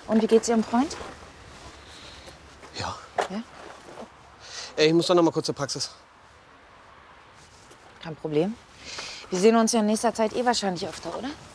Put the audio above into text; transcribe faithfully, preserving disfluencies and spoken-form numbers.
Und wie geht's Ihrem Freund? Ja. Ja? Ey, ich muss doch noch mal kurz zur Praxis. Kein Problem. Wir sehen uns ja in nächster Zeit eh wahrscheinlich öfter, oder?